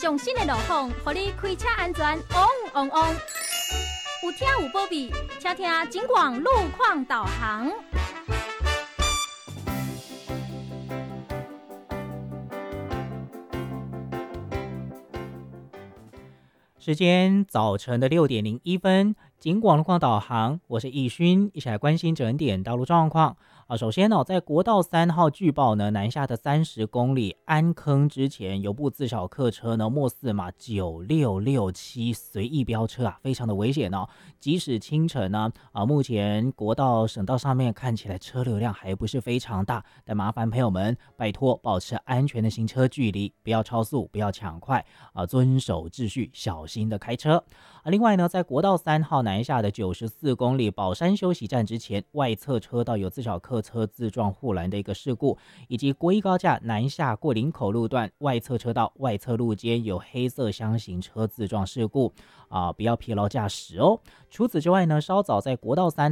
上新的路况，让你开车安全旺旺旺。有听有保庇，请听警广路况导航。 时间早晨的6:01，警广路况导航，我是易勋，一起来关心整点道路状况。首先在国道3号据报呢，南下的30公里安坑之前，有部自小客车呢，末四码9667随意飙车非常的危险哦。即使清晨呢，目前国道省道上面看起来车流量还不是非常大，但麻烦朋友们拜托保持安全的行车距离，不要超速，不要抢快遵守秩序，小心的开车。另外呢，在国道3号南下的94公里宝山休息站之前，外侧车道有自小客车自撞护栏的一个事故，以及国一高架南下过林口路段外侧车道外侧路肩有黑色箱型车自撞事故不要疲劳驾驶哦。除此之外呢，稍早在国道3